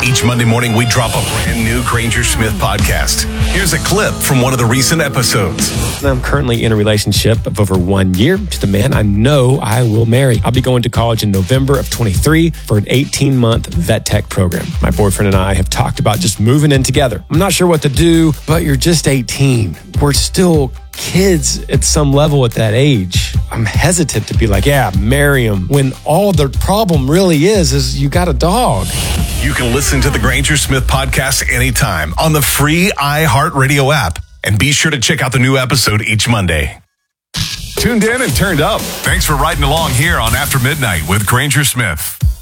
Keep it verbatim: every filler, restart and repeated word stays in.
Each Monday morning, we drop a brand new Granger Smith podcast. Here's a clip from one of the recent episodes. I'm currently in a relationship of over one year to the man I know I will marry. I'll be going to college in November of twenty-three for an eighteen-month vet tech program. My boyfriend and I have talked about just moving in together. I'm not sure what to do, but you're just eighteen. We're still kids at some level at that age. I'm hesitant to be like, yeah, marry him, when all the problem really is, is you got a dog. You can listen to the Granger Smith podcast anytime on the free iHeartRadio app. And be sure to check out the new episode each Monday. Tuned in and turned up. Thanks for riding along here on After Midnight with Granger Smith.